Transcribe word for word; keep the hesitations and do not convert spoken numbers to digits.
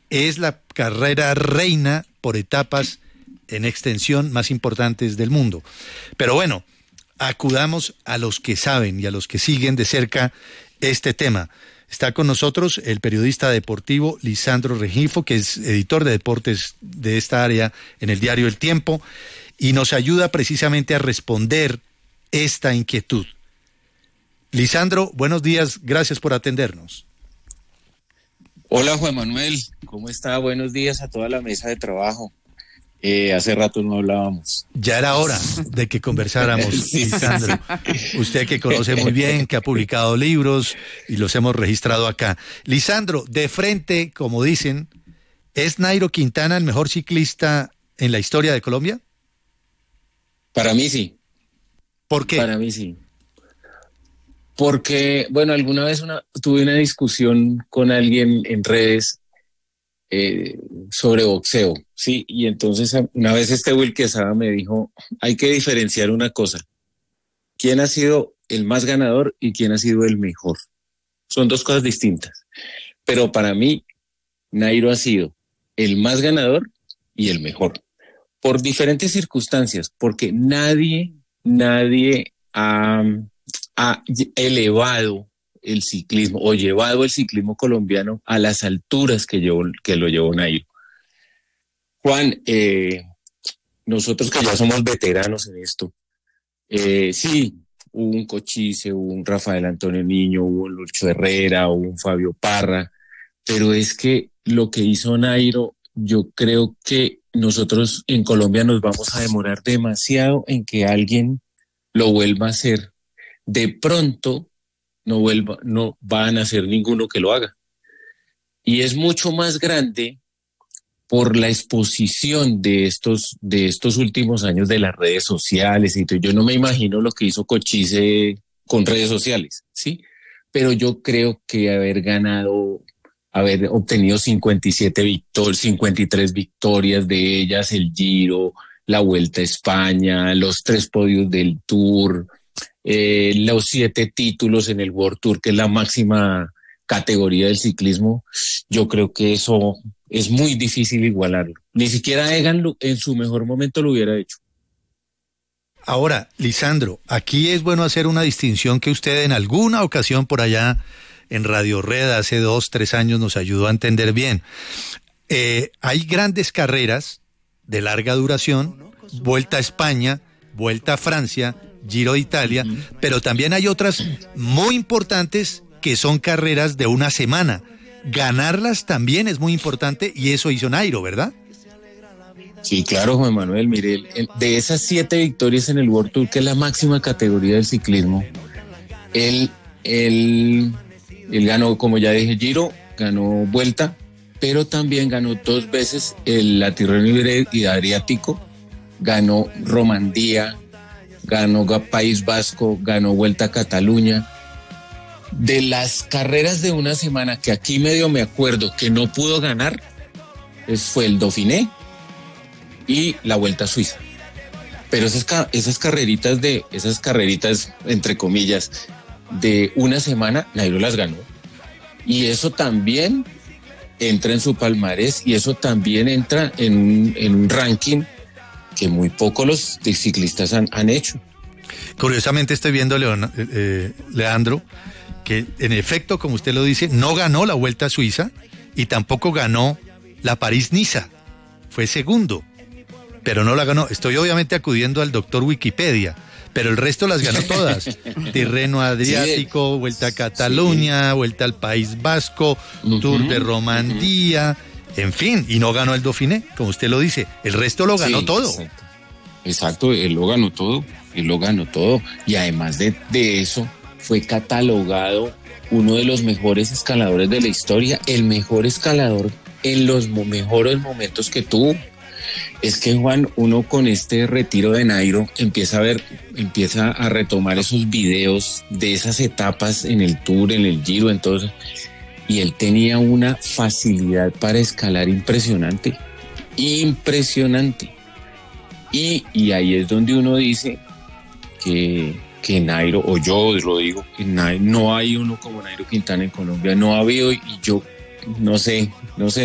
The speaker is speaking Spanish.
es la carrera reina por etapas en extensión más importantes del mundo. Pero bueno, acudamos a los que saben y a los que siguen de cerca este tema. Está con nosotros el periodista deportivo Lisandro Rengifo, que es editor de deportes de esta área en el diario El Tiempo, y nos ayuda precisamente a responder esta inquietud. Lisandro, buenos días, gracias por atendernos. Hola Juan Manuel, ¿cómo está? Buenos días a toda la mesa de trabajo. Eh, hace rato no hablábamos. Ya era hora de que conversáramos, sí, Lisandro. Usted que conoce muy bien, que ha publicado libros y los hemos registrado acá. Lisandro, de frente, como dicen, ¿es Nairo Quintana el mejor ciclista en la historia de Colombia? Para mí sí. ¿Por qué? Para mí sí. Porque, bueno, alguna vez una, tuve una discusión con alguien en redes eh, sobre boxeo, ¿sí? Y entonces una vez este Will Quesada me dijo, hay que diferenciar una cosa. ¿Quién ha sido el más ganador y quién ha sido el mejor? Son dos cosas distintas. Pero para mí, Nairo ha sido el más ganador y el mejor. Por diferentes circunstancias, porque nadie, nadie ha... ha elevado el ciclismo o llevado el ciclismo colombiano a las alturas que, llevó, que lo llevó Nairo. Juan, eh, nosotros que ya somos veteranos en esto, eh, sí, hubo un Cochise, hubo un Rafael Antonio Niño, hubo un Lucho Herrera, hubo un Fabio Parra, pero es que lo que hizo Nairo, yo creo que nosotros en Colombia nos vamos a demorar demasiado en que alguien lo vuelva a hacer. De pronto no vuelva, no van a ser ninguno que lo haga. Y es mucho más grande por la exposición de estos, de estos últimos años de las redes sociales. Y todo. Yo no me imagino lo que hizo Cochise con redes sociales, ¿sí? Pero yo creo que haber ganado, haber obtenido cincuenta y siete victorias, cincuenta y tres victorias, de ellas el Giro, la Vuelta a España, los tres podios del Tour, Eh, los siete títulos en el World Tour, que es la máxima categoría del ciclismo, yo creo que eso es muy difícil igualarlo. Ni siquiera Egan en su mejor momento lo hubiera hecho. Ahora, Lisandro, aquí es bueno hacer una distinción que usted en alguna ocasión por allá en Radio Red hace dos, tres años nos ayudó a entender bien. Eh, hay grandes carreras de larga duración, Vuelta a España, Vuelta a Francia, Giro de Italia, uh-huh. Pero también hay otras muy importantes que son carreras de una semana. Ganarlas también es muy importante y eso hizo Nairo, ¿verdad? Sí, claro, Juan Manuel. Mire, de esas siete victorias en el World Tour, que es la máxima categoría del ciclismo, él, él, él ganó, como ya dije, Giro, ganó Vuelta, pero también ganó dos veces el Tirreno y Adriático, ganó Romandía, ganó País Vasco, ganó Vuelta a Cataluña. De las carreras de una semana que aquí medio me acuerdo que no pudo ganar, es, fue el Dauphiné y la Vuelta a Suiza. Pero esas, esas carreritas de, esas carreritas, entre comillas, de una semana, Nairo las ganó. Y eso también entra en su palmarés y eso también entra en, en un ranking que muy pocos los ciclistas han, han hecho. Curiosamente estoy viendo, Leon, eh, Leandro, que en efecto, como usted lo dice, no ganó la Vuelta a Suiza y tampoco ganó la París-Niza. Fue segundo, pero no la ganó. Estoy obviamente acudiendo al doctor Wikipedia, pero el resto las ganó todas. Tirreno Adriático, sí, Vuelta a Cataluña, sí. Vuelta al País Vasco, uh-huh, Tour de Romandía... Uh-huh. En fin, y no ganó el Dauphiné, como usted lo dice. El resto lo ganó sí, todo. Exacto. exacto, él lo ganó todo. Él lo ganó todo. Y además de, de eso, fue catalogado uno de los mejores escaladores de la historia, el mejor escalador en los mo- mejores momentos que tuvo. Es que, Juan, uno con este retiro de Nairo empieza a ver, empieza a retomar esos videos de esas etapas en el Tour, en el Giro, entonces... Y él tenía una facilidad para escalar impresionante, impresionante. Y, y ahí es donde uno dice que, que Nairo, o yo lo digo, que Nairo, no hay uno como Nairo Quintana en Colombia, no ha habido, y yo no sé, no sé.